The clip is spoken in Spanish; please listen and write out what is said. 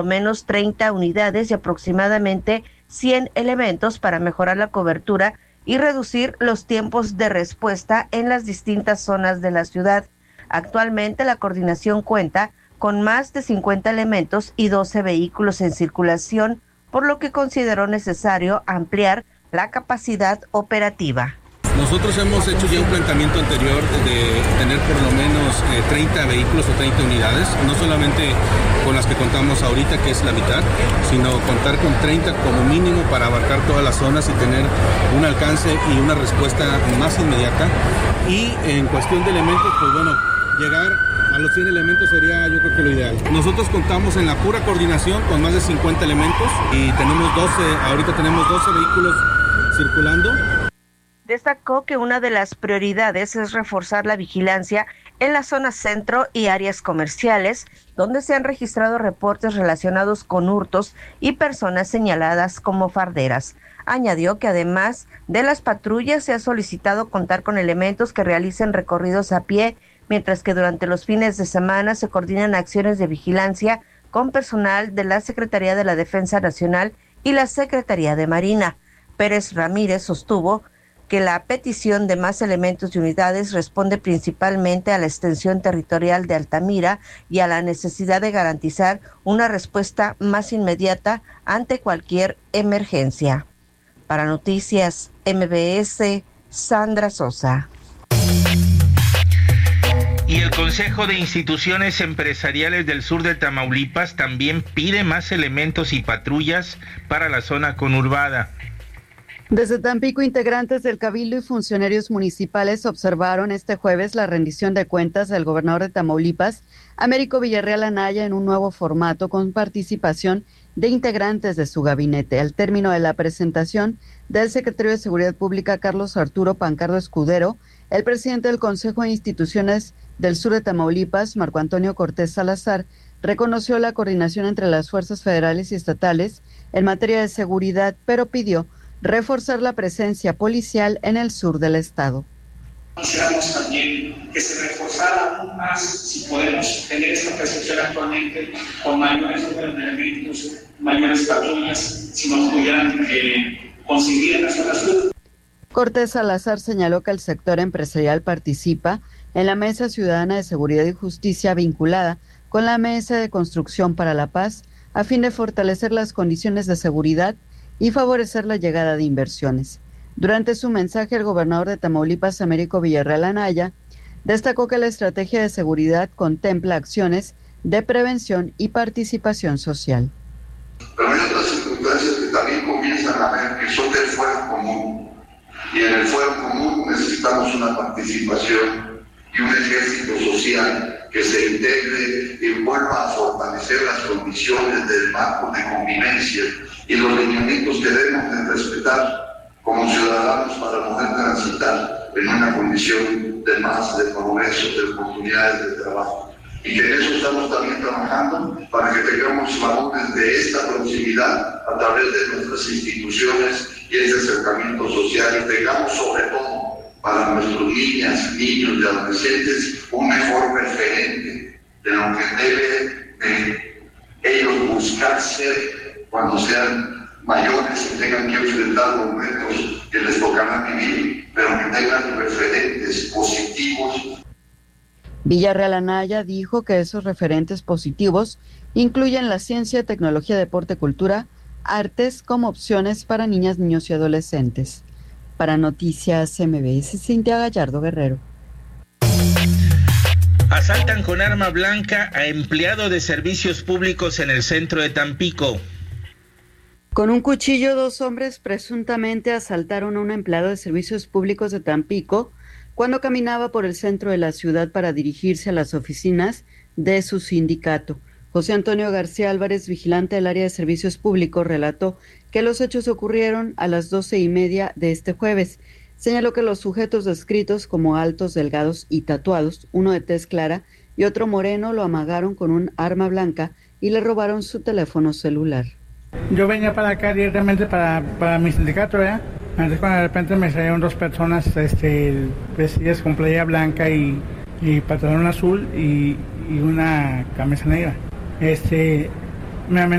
menos 30 unidades y aproximadamente 100 elementos para mejorar la cobertura y reducir los tiempos de respuesta en las distintas zonas de la ciudad. Actualmente la coordinación cuenta con más de 50 elementos y 12 vehículos en circulación, por lo que consideró necesario ampliar la capacidad operativa. Nosotros hemos hecho ya un planteamiento anterior de tener por lo menos 30 vehículos o 30 unidades, no solamente con las que contamos ahorita, que es la mitad, sino contar con 30 como mínimo para abarcar todas las zonas y tener un alcance y una respuesta más inmediata. Y en cuestión de elementos, pues bueno, llegar a los 100 elementos sería, yo creo que lo ideal. Nosotros contamos en la pura coordinación con más de 50 elementos y ahorita tenemos 12 vehículos circulando. Destacó que una de las prioridades es reforzar la vigilancia en la zona centro y áreas comerciales, donde se han registrado reportes relacionados con hurtos y personas señaladas como farderas. Añadió que además de las patrullas se ha solicitado contar con elementos que realicen recorridos a pie, mientras que durante los fines de semana se coordinan acciones de vigilancia con personal de la Secretaría de la Defensa Nacional y la Secretaría de Marina. Pérez Ramírez sostuvo que la petición de más elementos y unidades responde principalmente a la extensión territorial de Altamira y a la necesidad de garantizar una respuesta más inmediata ante cualquier emergencia. Para Noticias MBS, Sandra Sosa. Y el Consejo de Instituciones Empresariales del Sur de Tamaulipas también pide más elementos y patrullas para la zona conurbada. Desde Tampico, integrantes del Cabildo y funcionarios municipales observaron este jueves la rendición de cuentas del gobernador de Tamaulipas, Américo Villarreal Anaya, en un nuevo formato con participación de integrantes de su gabinete. Al término de la presentación del secretario de Seguridad Pública, Carlos Arturo Pancardo Escudero, el presidente del Consejo de Instituciones del Sur de Tamaulipas, Marco Antonio Cortés Salazar, reconoció la coordinación entre las fuerzas federales y estatales en materia de seguridad, pero pidió reforzar la presencia policial en el sur del estado. Quisiéramos también que se reforzara aún más, si podemos tener esta percepción actualmente, con mayores números de elementos, mayores patrullas, si nos pudieran conseguir en la zona sur. Cortés Salazar señaló que el sector empresarial participa en la Mesa Ciudadana de Seguridad y Justicia vinculada con la Mesa de Construcción para la Paz, a fin de fortalecer las condiciones de seguridad y favorecer la llegada de inversiones. Durante su mensaje, el gobernador de Tamaulipas, Américo Villarreal Anaya, destacó que la estrategia de seguridad contempla acciones de prevención y participación social. Pero hay otras circunstancias que también comienzan a ver que son del fuero común. Y en el fuero común necesitamos una participación y un ejército social que se integre y vuelva a fortalecer las condiciones del marco de convivencia y los lineamientos que debemos de respetar como ciudadanos para poder transitar en una condición de más de progreso, de oportunidades de trabajo. Y que en eso estamos también trabajando para que tengamos valores de esta proximidad a través de nuestras instituciones y ese acercamiento social, y tengamos sobre todo para nuestros niñas, niños y adolescentes un mejor referente de lo que debe ellos buscar ser cuando sean mayores y tengan que enfrentar los retos que les tocarán vivir, pero que tengan referentes positivos. Villarreal Anaya dijo que esos referentes positivos incluyen la ciencia, tecnología, deporte, cultura, artes como opciones para niñas, niños y adolescentes. Para Noticias MBS, Cintia Gallardo Guerrero. Asaltan con arma blanca a empleado de servicios públicos en el centro de Tampico. Con un cuchillo, 2 hombres presuntamente asaltaron a un empleado de servicios públicos de Tampico cuando caminaba por el centro de la ciudad para dirigirse a las oficinas de su sindicato. José Antonio García Álvarez, vigilante del área de servicios públicos, relató que los hechos ocurrieron a las 12:30 de este jueves. Señaló que los sujetos descritos como altos, delgados y tatuados, uno de tez clara y otro moreno, lo amagaron con un arma blanca y le robaron su teléfono celular. Yo venía para acá directamente para mi sindicato, ¿verdad? Entonces cuando de repente me salieron 2 personas vestidas con playera blanca y pantalón azul y una camisa negra. me